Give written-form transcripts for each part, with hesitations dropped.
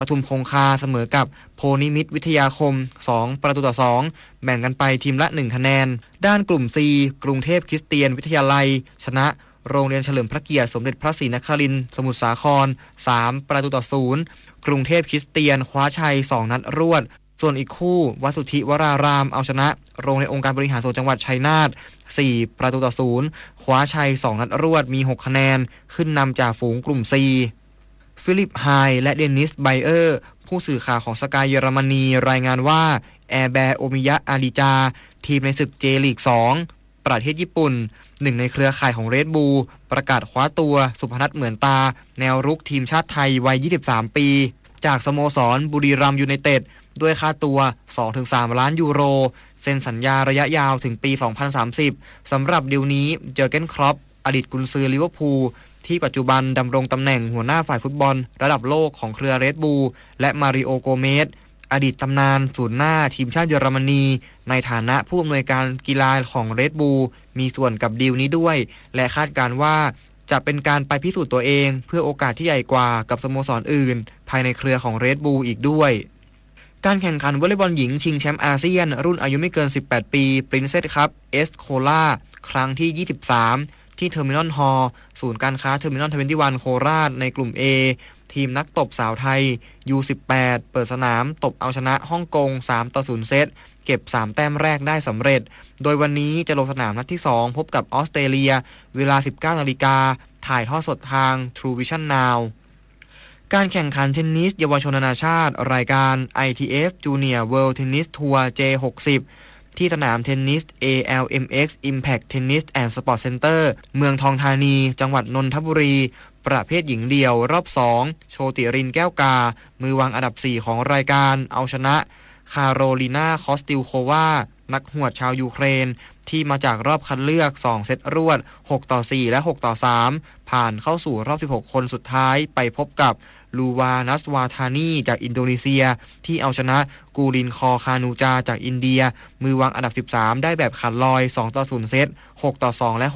ปทุมคงคาเสมอกับโพนิมิตรวิทยาคม2-2แบ่งกันไปทีมละ1คะแนนด้านกลุ่ม C กรุงเทพคริสเตียนวิทยาลัยชนะโรงเรียนเฉลิมพระเกียรติสมเด็จพระศรีนครินทร์สมุทรสาคร3-0กรุงเทพคริสเตียนคว้าชัย2นัดรวดส่วนอีกคู่วัดสุทธิวรารามเอาชนะโรงเรียนองค์การบริหารส่วนจังหวัดชัยนาท4-0คว้าชัย2นัดรวดมี6คะแนนขึ้นนำจากฝูงกลุ่ม C ฟิลิปไฮและเดนิสไบเออร์ผู้สื่อข่าวของสกายเยอรมนีรายงานว่าแอร์แบร์โอมิยะอาริจาทีมในศึกเจลีก2ประเทศญี่ปุ่นหนึ่งในเครือข่ายของเรดบูลประกาศคว้าตัวสุพนัทเหมือนตาแนวรุกทีมชาติไทยวัย23ปีจากสโมสรบุรีรัมย์ยูไนเต็ดด้วยค่าตัว 2-3 ล้านยูโรเซ็นสัญญาระยะยาวถึงปี 2030 สำหรับดีลนี้เจอร์เกนคล็อปอดีตกุนซือลิเวอร์พูลที่ปัจจุบันดำรงตำแหน่งหัวหน้าฝ่ายฟุตบอลระดับโลกของเครือเรดบูลและมาริโอโกเมสอดีตตำนานศูนย์หน้าทีมชาติเยอรมนีในฐานะผู้อำนวยการกีฬาของเรดบูลมีส่วนกับดีลนี้ด้วยและคาดการณ์ว่าจะเป็นการไปพิสูจน์ตัวเองเพื่อโอกาสที่ใหญ่กว่ากับสโมสรอื่นภายในเครือของเรดบูลอีกด้วยการแข่งขันวอลเลย์บอลหญิงชิงแชมป์อาเซียนรุ่นอายุไม่เกิน18ปีปรินเซสคัพเอสโคลาครั้งที่23ที่เทอร์มินอลฮอลล์ศูนย์การค้าเทอร์มินอล21โคราชในกลุ่ม A ทีมนักตบสาวไทย U18 เปิดสนามตบเอาชนะฮ่องกง3-0เซตเก็บ3แต้มแรกได้สำเร็จโดยวันนี้จะลงสนามนัดที่2พบกับออสเตรเลียเวลา 19:00 นถ่ายทอดสดทาง True Vision Now การแข่งขันเทนนิสเยาวชนนานาชาติรายการ ITF Junior World Tennis Tour J60 ที่สนามเทนนิส ALMX Impact Tennis and Sport Center เมืองทองธานีจังหวัดนนทบุรีประเภทหญิงเดี่ยวรอบ2โชติรินแก้วกามือวางอันดับ4ของรายการเอาชนะคาโรลีนาคอสติลโควานักหวดชาวยูเครนที่มาจากรอบคัดเลือก2เซตรวด6-4และ6-3ผ่านเข้าสู่รอบ16คนสุดท้ายไปพบกับลูวานัสวาธานีจากอินโดนีเซียที่เอาชนะกูรินคอคานูจาจากอินเดียมือวางอันดับ13ได้แบบขาดลอย2-0เซต6-2และ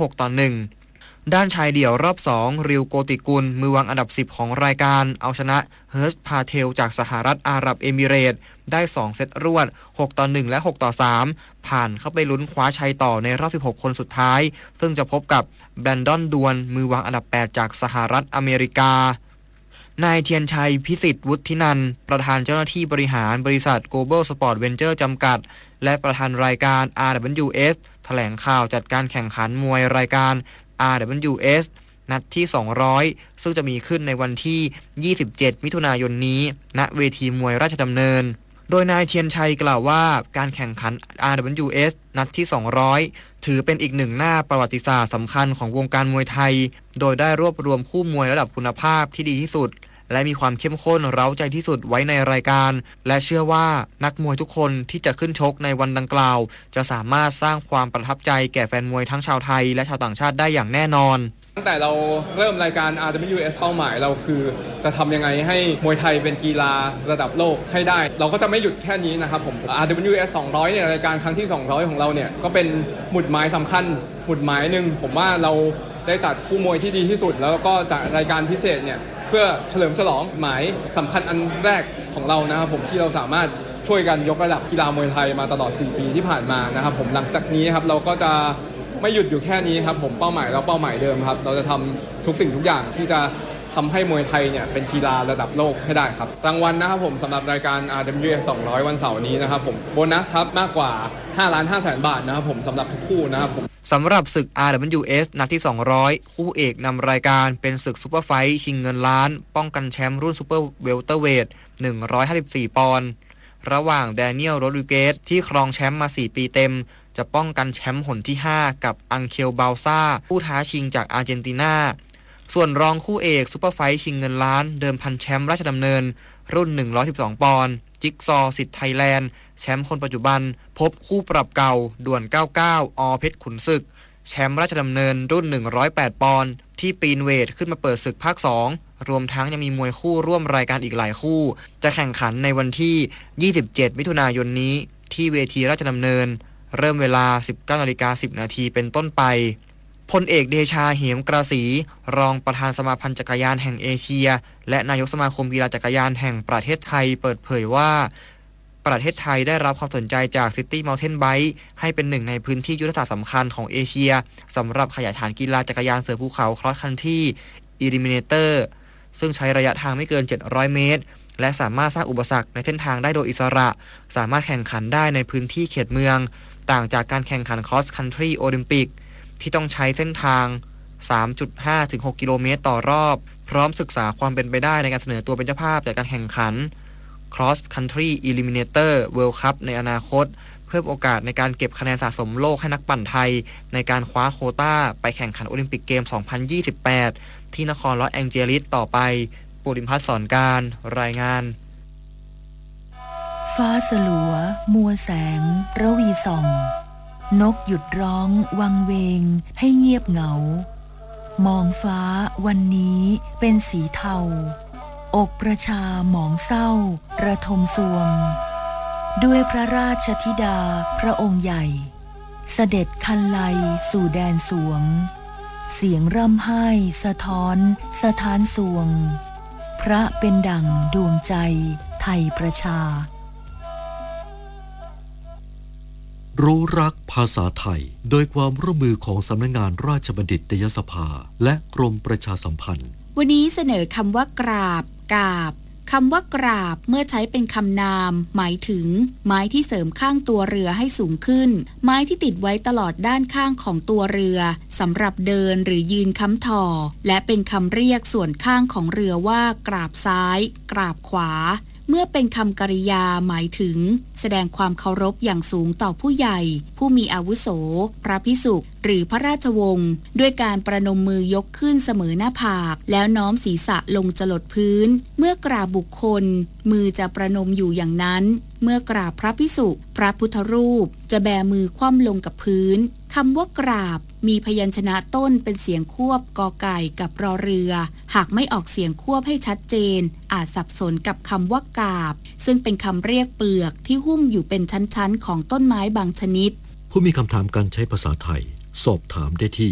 6-1ด้านชายเดี่ยวรอบ2ริวโกติกุลมือวางอันดับ10ของรายการเอาชนะเฮิร์ชพาเทลจากสหรัฐอาหรับเอมิเรตส์ได้2เซตรวด6-1และ6-3ผ่านเข้าไปลุ้นคว้าชัยต่อในรอบ16คนสุดท้ายซึ่งจะพบกับแบรนดอนดวนมือวางอันดับ8จากสหรัฐอเมริกานายเทียนชัยพิสิทธิ์วุฒินันท์ประธานเจ้าหน้าที่บริหารบริษัท Global Sport Venture จำกัดและประธานรายการ RWS แถลงข่าวจัดการแข่งขันมวยรายการ RWS นัดที่200ซึ่งจะมีขึ้นในวันที่27มิถุนายนนี้ณเวทีมวยราชดำเนินโดยนายเทียนชัยกล่าวว่าการแข่งขัน RWS นัดที่200ถือเป็นอีกหนึ่งหน้าประวัติศาสตร์สำคัญของวงการมวยไทยโดยได้รวบรวมคู่มวยระดับคุณภาพที่ดีที่สุดและมีความเข้มข้นเร้าใจที่สุดไว้ในรายการและเชื่อว่านักมวยทุกคนที่จะขึ้นชกในวันดังกล่าวจะสามารถสร้างความประทับใจแก่แฟนมวยทั้งชาวไทยและชาวต่างชาติได้อย่างแน่นอนตั้งแต่เราเริ่มรายการ RWS เป้าหมายเราคือจะทำยังไงให้มวยไทยเป็นกีฬาระดับโลกให้ได้เราก็จะไม่หยุดแค่นี้นะครับผม RWS 200เนี่ยรายการครั้งที่200ของเราเนี่ยก็เป็นหมุดหมายสำคัญหมุดหมายหนึ่งผมว่าเราได้จัดคู่มวยที่ดีที่สุดแล้วก็จัดรายการพิเศษเนี่ยเพื่อเฉลิมฉลองหมายสำคัญอันแรกของเรานะครับผมที่เราสามารถช่วยกันยกระดับกีฬามวยไทยมาตลอด4ปีที่ผ่านมานะครับผมหลังจากนี้ครับเราก็จะไม่หยุดอยู่แค่นี้ครับผมเป้าหมายเดิมครับเราจะทำทุกสิ่งทุกอย่างที่จะทำให้มวยไทยเนี่ยเป็นกีฬาระดับโลกให้ได้ครับรางวัลนะครับผมสำหรับรายการ RWS 200วันเสาร์นี้นะครับผมโบนัสครับมากกว่า 5,500,000 บาทนะครับผมสำหรับทุกคู่นะครับผมสำหรับศึก RWS นัดที่200คู่เอกนำรายการเป็นศึกซุปเปอร์ไฟท์ชิงเงินล้านป้องกันแชมป์รุ่นซุปเปอร์เวลเตอร์เวท154ปอนด์ระหว่างแดเนียลโรดริเกสที่ครองแชมป์มา4ปีเต็มจะป้องกันแชมป์หนที่5กับอังเคลบาลซ่าผู้ท้าชิงจากอาร์เจนตินาส่วนรองคู่เอกซุปเปอร์ไฟท์ชิงเงินล้านเดิมพันแชมป์ราชดำเนินรุ่น112ปอนด์จิ๊กซอสิทธิ์ไทยแลนด์แชมป์คนปัจจุบันพบคู่ปรับเก่าด่วน99อเพชรขุนศึกแชมป์ราชดำเนินรุ่น108ปอนด์ที่ปีนเวทขึ้นมาเปิดศึกภาค2รวมทั้งยังมีมวยคู่ร่วมรายการอีกหลายคู่จะแข่งขันในวันที่27มิถุนายนนี้ที่เวทีราชดำเนินเริ่มเวลา 19:10 น.เป็นต้นไปพลเอกเดชาเหมกระสีรองประธานสมาพันธ์จักรยานแห่งเอเชียและนายกสมาคมกีฬาจักรยานแห่งประเทศไทยเปิดเผยว่าประเทศไทยได้รับความสนใจจาก City Mountain Bike ให้เป็นหนึ่งในพื้นที่ยุทธศาสตร์สำคัญของเอเชียสำหรับขยายฐานกีฬาจักรยานเสือภูเขา Cross Country Eliminator ซึ่งใช้ระยะทางไม่เกิน700เมตรและสามารถสร้างอุปสรรคในเส้นทางได้โดยอิสระสามารถแข่งขันได้ในพื้นที่เขตเมืองต่างจากการแข่งขัน Cross Country Olympic ที่ต้องใช้เส้นทาง 3.5 ถึง 6 กิโลเมตรต่อรอบพร้อมศึกษาความเป็นไปได้ในการเสนอตัวเป็นเจ้าภาพจากการแข่งขัน Cross Country Eliminator World Cup ในอนาคตเพิ่มโอกาสในการเก็บคะแนนสะสมโลกให้นักปั่นไทยในการคว้าโควต้าไปแข่งขันโอลิมปิกเกม 2028 ที่นครลอสแองเจลิสต่อไปปุริมพัฒน์สอนการรายงานฟ้าสลัวมัวแสงระวีส่องนกหยุดร้องวังเวงให้เงียบเหงามองฟ้าวันนี้เป็นสีเทาอกประชาหมองเศร้าระทมสวงด้วยพระราชธิดาพระองค์ใหญ่เสด็จคันไลสู่แดนสวงเสียงร่ำไห้สะท้อนสถานสวงพระเป็นดั่งดวงใจไทยประชารู้รักภาษาไทยโดยความร่วมมือของสำนักงานราชบัณฑิตยสภาและกรมประชาสัมพันธ์วันนี้เสนอคำว่ากราบกาบคำว่ากราบเมื่อใช้เป็นคำนามหมายถึงไม้ที่เสริมข้างตัวเรือให้สูงขึ้นไม้ที่ติดไว้ตลอดด้านข้างของตัวเรือสำหรับเดินหรือยืนค้ำถ่อและเป็นคำเรียกส่วนข้างของเรือว่ากราบซ้ายกราบขวาเมื่อเป็นคำกริยาหมายถึงแสดงความเคารพอย่างสูงต่อผู้ใหญ่ผู้มีอาวุโสพระภิกษุหรือพระราชวงศ์ด้วยการประนมมือยกขึ้นเสมอหน้าผากแล้วน้อมศีรษะลงจรดพื้นเมื่อกราบบุคคลมือจะประนมอยู่อย่างนั้นเมื่อกราบพระภิกษุพระพุทธรูปจะแบมือคว่ำลงกับพื้นคำว่ากราบมีพยัญชนะต้นเป็นเสียงควบกอไก่กับรอเรือหากไม่ออกเสียงควบให้ชัดเจนอาจสับสนกับคำว่ากาบซึ่งเป็นคำเรียกเปลือกที่หุ้มอยู่เป็นชั้นๆของต้นไม้บางชนิดผู้มีคำถามการใช้ภาษาไทยสอบถามได้ที่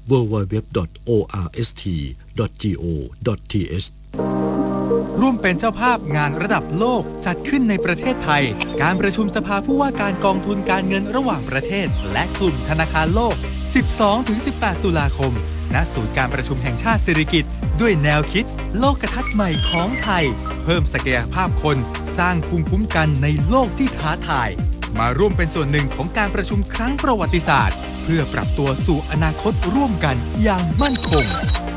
www.orst.go.th ร่วมเป็นเจ้าภาพงานระดับโลกจัดขึ้นในประเทศไทยการประชุมสภาผู้ว่าการกองทุนการเงินระหว่างประเทศและกลุ่มธนาคารโลก 12-18 ตุลาคมณศูนย์การประชุมแห่งชาติสิริกิติ์ด้วยแนวคิดโลกทัศน์ใหม่ของไทยเพิ่มศักยภาพคนสร้างภูมิคุ้มกันในโลกที่ท้าทายมาร่วมเป็นส่วนหนึ่งของการประชุมครั้งประวัติศาสตร์เพื่อปรับตัวสู่อนาคตร่วมกันอย่างมั่นคง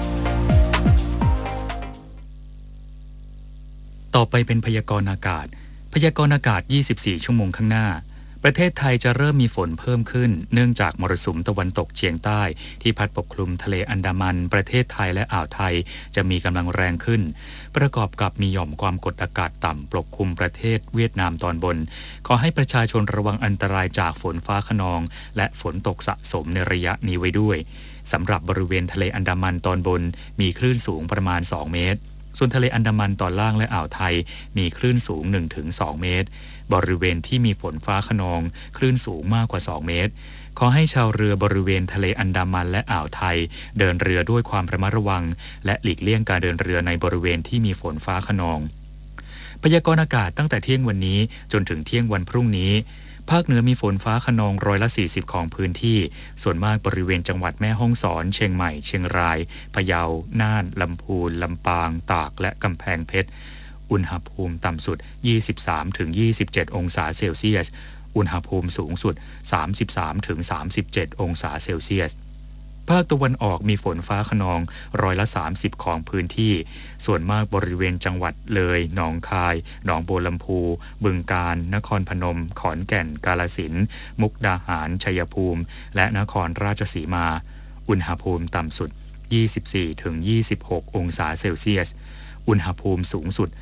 ต่อไปเป็นพยากรณ์อากาศพยากรณ์อากาศ24ชั่วโมงข้างหน้าประเทศไทยจะเริ่มมีฝนเพิ่มขึ้นเนื่องจากมรสุมตะวันตกเฉียงใต้ที่พัดปกคลุมทะเลอันดามันประเทศไทยและอ่าวไทยจะมีกำลังแรงขึ้นประกอบกับมีหย่อมความกดอากาศต่ำปกคลุมประเทศเวียดนามตอนบนขอให้ประชาชนระวังอันตรายจากฝนฟ้าคะนองและฝนตกสะสมในระยะนี้ไว้ด้วยสำหรับบริเวณทะเลอันดามันตอนบนมีคลื่นสูงประมาณ2 เมตรส่วนทะเลอันดามันตอนล่างและอ่าวไทยมีคลื่นสูง 1-2 เมตรบริเวณที่มีฝนฟ้าคะนองคลื่นสูงมากกว่า2 เมตรขอให้ชาวเรือบริเวณทะเลอันดามันและอ่าวไทยเดินเรือด้วยความระมัดระวังและหลีกเลี่ยงการเดินเรือในบริเวณที่มีฝนฟ้าคะนองพยากรณ์อากาศตั้งแต่เที่ยงวันนี้จนถึงเที่ยงวันพรุ่งนี้ภาคเหนือมีฝนฟ้าคะนอง40%ของพื้นที่ส่วนมากบริเวณจังหวัดแม่ฮ่องสอนเชียงใหม่เชียงรายพะเยาน่านลำพูนลำปางตากและกำแพงเพชรอุณหภูมิต่ำสุด 23-27 องศาเซลเซียสอุณหภูมิสูงสุด 33-37 องศาเซลเซียสภาคตะวันออกมีฝนฟ้าคะนอง30%ของพื้นที่ส่วนมากบริเวณจังหวัดเลยหนองคายหนองบัวลำพูบึงกาฬนครพนมขอนแก่นกาฬสินธุ์มุกดาหารชัยภูมิและนครราชสีมาอุณหภูมิต่ำสุด 24-26 องศาเซลเซียสอุณหภูมิสูงสุด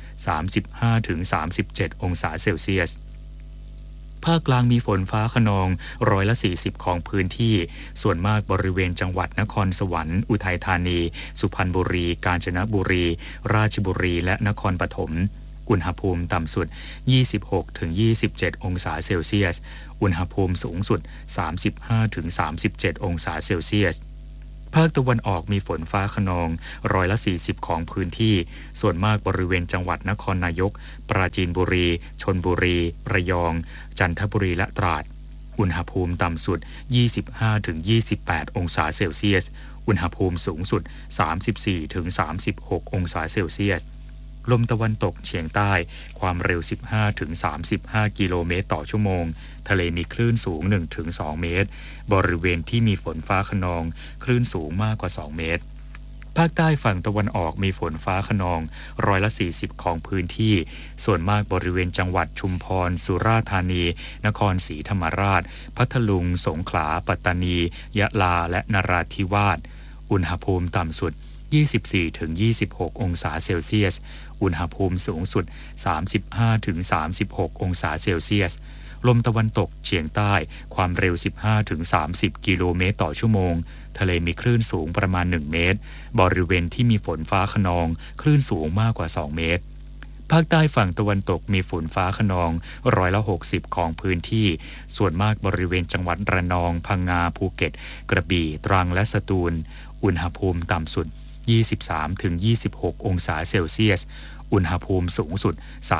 35-37 องศาเซลเซียสภาคกลางมีฝนฟ้าคะนอง40%ของพื้นที่ส่วนมากบริเวณจังหวัดนครสวรรค์อุทัยธานีสุพรรณบุรีกาญจนบุรีราชบุรีและนครปฐมอุณหภูมิต่ำสุด 26-27 องศาเซลเซียสอุณหภูมิสูงสุด 35-37 องศาเซลเซียสภาคตะวันออกมีฝนฟ้าคะนอง40%ของพื้นที่ส่วนมากบริเวณจังหวัดนครนายกปราจีนบุรีชลบุรีระยองจันทบุรีและตราดอุณหภูมิต่ำสุด 25-28 องศาเซลเซียสอุณหภูมิสูงสุด 34-36 องศาเซลเซียสลมตะวันตกเฉียงใต้ความเร็ว 15-35 กิโลเมตรต่อชั่วโมงทะเลมีคลื่นสูง 1-2 เมตรบริเวณที่มีฝนฟ้าคะนองคลื่นสูงมากกว่า 2 เมตรภาคใต้ฝั่งตะวันออกมีฝนฟ้าคะนอง40%ของพื้นที่ส่วนมากบริเวณจังหวัดชุมพรสุราษฎร์ธานีนครศรีธรรมราชพัทลุงสงขลาปัตตานียะลาและนราธิวาสอุณหภูมิต่ำสุด 24-26 องศาเซลเซียสอุณหภูมิสูงสุด 35-36 องศาเซลเซียสลมตะวันตกเฉียงใต้ความเร็ว 15-30 กิโลเมตรต่อชั่วโมงทะเลมีคลื่นสูงประมาณ 1 เมตรบริเวณที่มีฝนฟ้าคะนองคลื่นสูงมากกว่า 2 เมตรภาคใต้ฝั่งตะวันตกมีฝนฟ้าคะนอง60%ของพื้นที่ส่วนมากบริเวณจังหวัดระนองพังงาภูเก็ตกระบี่ตรังและสตูลอุณหภูมิต่ำสุด 23-26 องศาเซลเซียสอุณหภูมิสูงสุด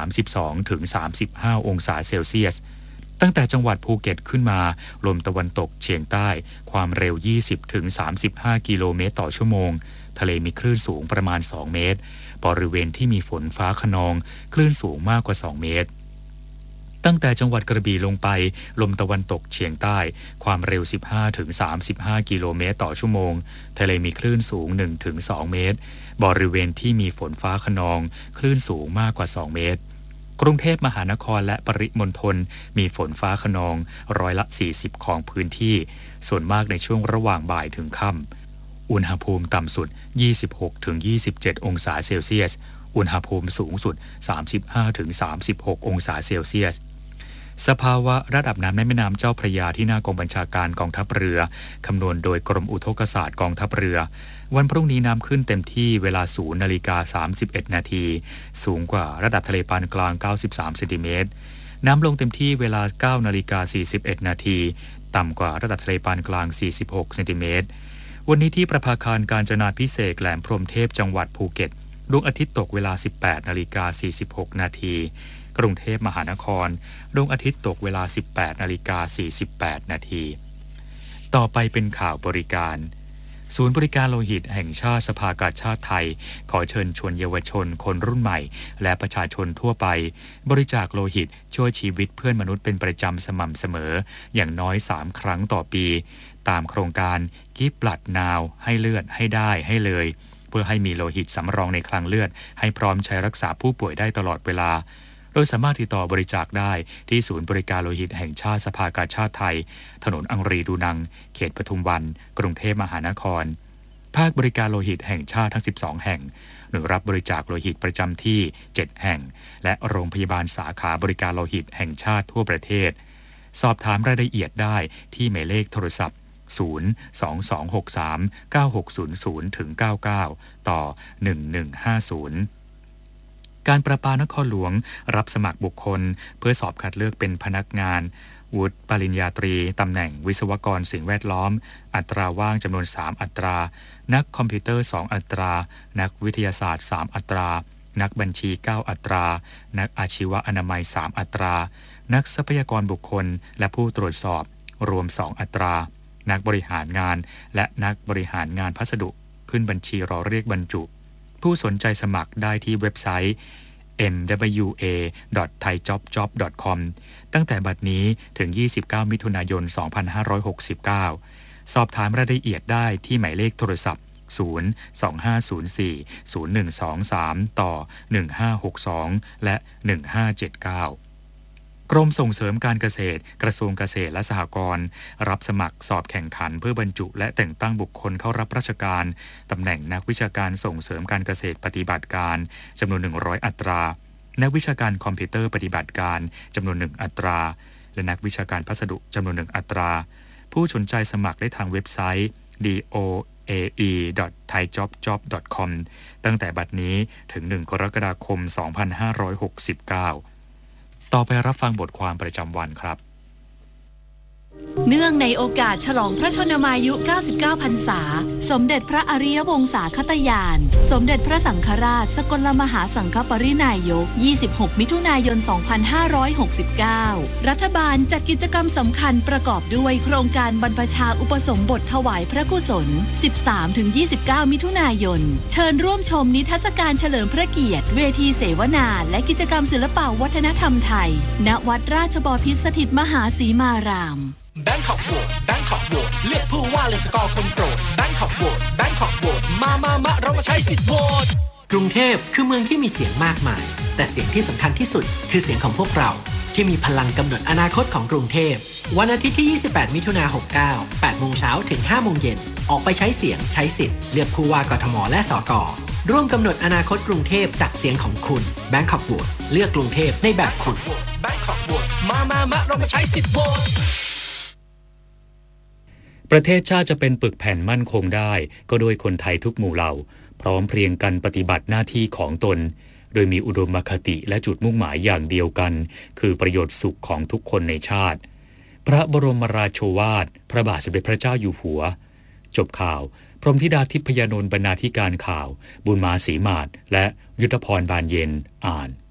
32-35 องศาเซลเซียสตั้งแต่จังหวัดภูเก็ตขึ้นมาลมตะวันตกเฉียงใต้ความเร็ว 20-35 กิโลเมตรต่อชั่วโมงทะเลมีคลื่นสูงประมาณ 2 เมตรบริเวณที่มีฝนฟ้าคะนองคลื่นสูงมากกว่า 2 เมตรตั้งแต่จังหวัดกระบี่ลงไปลมตะวันตกเฉียงใต้ความเร็ว 15-35 กิโลเมตรต่อชั่วโมงทะเลมีคลื่นสูง 1-2 เมตรบริเวณที่มีฝนฟ้าคะนองคลื่นสูงมากกว่า 2 เมตรกรุงเทพมหานครและปริมณฑลมีฝนฟ้าคะนอง40%ของพื้นที่ส่วนมากในช่วงระหว่างบ่ายถึงค่ำอุณหภูมิต่ำสุด 26-27 องศาเซลเซียสอุณหภูมิสูงสุด 35-36 องศาเซลเซียสสภาวะระดับน้ำในแม่น้ำเจ้าพระยาที่หน้ากองบัญชาการกองทัพเรือคำนวณโดยกรมอุทกศาสตร์กองทัพเรือวันพรุ่งนี้น้ำขึ้นเต็มที่เวลา 0:31 นาทีสูงกว่าระดับทะเลปานกลาง93เซนติเมตรน้ำลงเต็มที่เวลา 9:41 นาทีต่ำกว่าระดับทะเลปานกลาง46เซนติเมตรวันนี้ที่ประภาคารกาญจนาภิเษกแหลมพรหมเทพจังหวัดภูเก็ตดวงอาทิตย์ตกเวลา 18:46 นาทีกรุงเทพมหานครดวงอาทิตย์ตกเวลา 18:48 นาทีต่อไปเป็นข่าวบริการศูนย์บริการโลหิตแห่งชาติสภากาชาดไทยขอเชิญชวนเยาวชนคนรุ่นใหม่และประชาชนทั่วไปบริจาคโลหิตช่วยชีวิตเพื่อนมนุษย์เป็นประจำสม่ำเสมออย่างน้อย3ครั้งต่อปีตามโครงการ Give Blood Now ให้เลือดให้ได้ให้เลยเพื่อให้มีโลหิตสำรองในคลังเลือดให้พร้อมใช้รักษาผู้ป่วยได้ตลอดเวลาโดยสามารถติดต่อบริจาคได้ที่ศูนย์บริการโลหิตแห่งชาติสภากาชาดไทยถนนอังรีดูนังเขตปทุมวันกรุงเทพมหานครภาคบริการโลหิตแห่งชาติทั้ง12แห่งหรือรับบริจาคโลหิตประจำที่7แห่งและโรงพยาบาลสาขาบริการโลหิตแห่งชาติทั่วประเทศสอบถามรายละเอียดได้ที่หมายเลขโทรศัพท์022639600-99 ต่อ 1150การประปานครหลวงรับสมัครบุคคลเพื่อสอบคัดเลือกเป็นพนักงานวุฒิปริญญาตรีตำแหน่งวิศวกรสิ่งแวดล้อมอัตราว่างจำนวน3อัตรานักคอมพิวเตอร์2อัตรานักวิทยาศาสตร์3อัตรานักบัญชี9อัตรานักอาชีวะอนามัย3อัตรานักทรัพยากรบุคคลและผู้ตรวจสอบรวม2อัตรานักบริหารงานและนักบริหารงานพัสดุขึ้นบัญชีรอเรียกบรรจุผู้สนใจสมัครได้ที่เว็บไซต์ mwa.thaijobjob.com ตั้งแต่บัดนี้ถึง29มิถุนายน2569สอบถามรายละเอียดได้ที่หมายเลขโทรศัพท์025040123ต่อ1562และ1579กรมส่งเสริมการเกษตรกระทรวงเกษตรและสหกรณ์รับสมัครสอบแข่งขันเพื่อบรรจุและแต่งตั้งบุคคลเข้ารับราชการตำแหน่งนักวิชาการส่งเสริมการเกษตรปฏิบัติการจำนวน100อัตรานักวิชาการคอมพิวเตอร์ปฏิบัติการจำนวน1อัตราและนักวิชาการพัสดุจำนวน1อัตราผู้สนใจสมัครได้ทางเว็บไซต์ doae.thaijobjob.com ตั้งแต่บัดนี้ถึง1กรกฎาคม2569ต่อไปรับฟังบทความประจำวันครับเนื่องในโอกาสฉลองพระชนมายุ 99 พรรษา สมเด็จพระอริยวงศาคตยาน สมเด็จพระสังฆราชสกลมหาสังฆปรินายก 26 มิถุนายน 2569 รัฐบาลจัดกิจกรรมสำคัญประกอบด้วยโครงการบรรพชาอุปสมบทถวายพระกุศล 13-29 มิถุนายน เชิญร่วมชมนิทรรศการเฉลิมพระเกียรติเวทีเสวนาและกิจกรรมศิลปวัฒนธรรมไทย ณ วัดราชบพิตรสถิตมหาสีมารามแบงคอกโหวตแบงคอกโหวตเลือกผู้ว่าเลยสกอร์คนโปรดแบงคอกโหวตแบงคอกโหวตมาเรามาใช้สิทธิ์โหวตกรุงเทพคือเมืองที่มีเสียงมากมายแต่เสียงที่สำคัญที่สุดคือเสียงของพวกเราที่มีพลังกำหนดอนาคตของกรุงเทพวันอาทิตย์ที่ 28 มิถุนายน 69 8 โมงเช้าถึง 5 โมงเย็นออกไปใช้เสียงใช้สิทธิ์เลือกผู้ว่ากทมและสกร่วมกำหนดอนาคตกรุงเทพจากเสียงของคุณแบงคอกโหวตเลือกกรุงเทพในแบบคุณแบงคอกโหวตมาเรามาใช้สิทธิ์โหวตประเทศชาติจะเป็นปึกแผ่นมั่นคงได้ก็โดยคนไทยทุกหมู่เหล่าพร้อมเพรียงกันปฏิบัติหน้าที่ของตนโดยมีอุดมคติและจุดมุ่งหมายอย่างเดียวกันคือประโยชน์สุขของทุกคนในชาติพระบรมราโชวาทพระบาทสมเด็จพระเจ้าอยู่หัวจบข่าวพรหมธิดาทิพยานนท์บรรณาธิการข่าวบุญมาศรีมาศและยุทธพรบานเย็นอ่าน